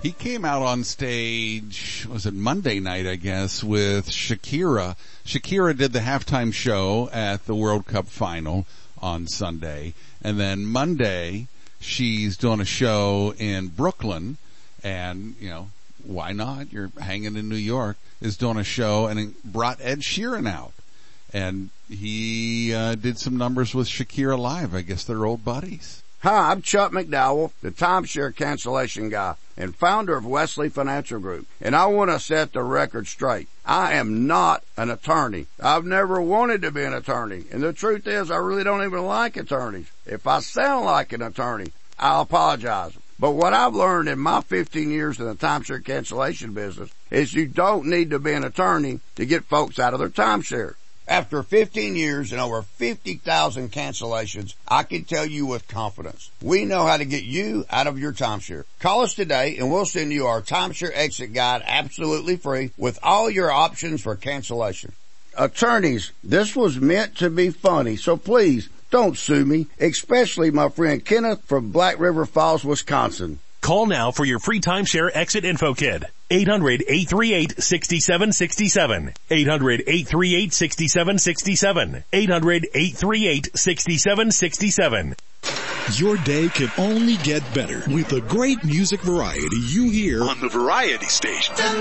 He came out on stage, was it Monday night, I guess, with Shakira. Shakira did the halftime show at the World Cup final on Sunday. And then Monday, she's doing a show in Brooklyn. And, you know, why not? You're hanging in New York. Is doing a show and it brought Ed Sheeran out. And he did some numbers with Shakira live. I guess they're old buddies. Hi, I'm Chuck McDowell, the timeshare cancellation guy and founder of Wesley Financial Group. And I want to set the record straight. I am not an attorney. I've never wanted to be an attorney. And the truth is, I really don't even like attorneys. If I sound like an attorney, I'll apologize. But what I've learned in my 15 years in the timeshare cancellation business is you don't need to be an attorney to get folks out of their timeshare. After 15 years and over 50,000 cancellations, I can tell you with confidence, we know how to get you out of your timeshare. Call us today and we'll send you our timeshare exit guide absolutely free with all your options for cancellation. Attorneys, this was meant to be funny, so please don't sue me, especially my friend Kenneth from Black River Falls, Wisconsin. Call now for your free timeshare exit info kit. 800-838-6767. 800-838-6767. 800-838-6767. Your day can only get better with the great music variety you hear on the Variety Station.